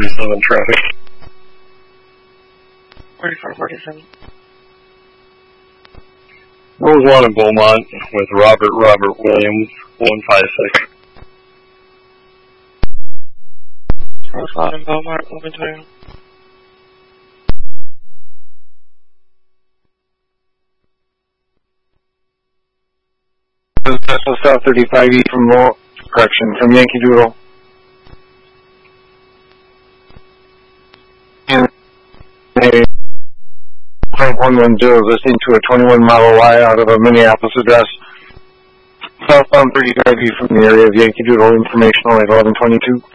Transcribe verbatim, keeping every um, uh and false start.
forty-seven traffic. forty-four forty-seven. Rose one in Beaumont with Robert Robert Williams, one five six. Rose one in Beaumont, moving to Tesla South thirty-five E from Lowell, correction, from Yankee Doodle. And Frank one one zero listening to a twenty-one Model Y out of a Minneapolis address. Southbound thirty-five E from the area of Yankee Doodle, informational at eleven twenty-two.